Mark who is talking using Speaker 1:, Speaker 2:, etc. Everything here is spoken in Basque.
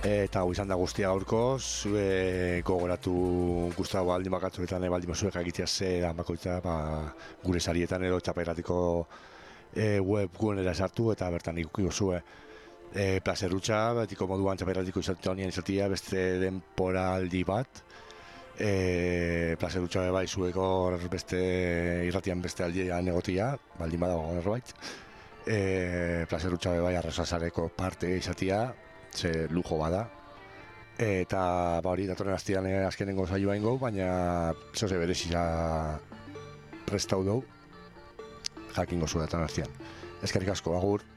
Speaker 1: Eta hau izan da guztia gaurkoz, gogoratu Gustavo baldin bakatzuetan baldin bazuek egitea ze da bakoitza gure sarietan edo txaperatiko webgunera sartu eta bertan ikuki gozue plazerrutxa, betiko moduan txaperatiko izatea beste denporaldi bat, plazerrutxa bai zueko beste irratian beste aldian egotia, baldin badago norbait, plazerrutxa bai arrasasareko parte izatea, ze lujo bada, eta hori datorren astean azkenengo saioa ingo, baina zoze berezia prestau dugu, jakingo zu datorren astean. Eskerrik asko, agur.